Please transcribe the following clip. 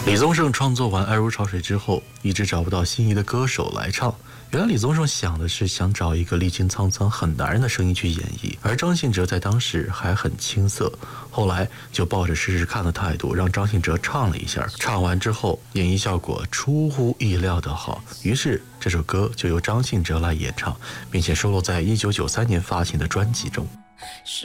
李宗盛创作完《爱如潮水》之后，一直找不到心仪的歌手来唱。原来李宗盛想的是想找一个历经沧桑很男人的声音去演绎，而张信哲在当时还很青涩。后来就抱着试试看的态度，让张信哲唱了一下。唱完之后，演绎效果出乎意料的好，于是这首歌就由张信哲来演唱，并且收录在1993年发行的专辑中。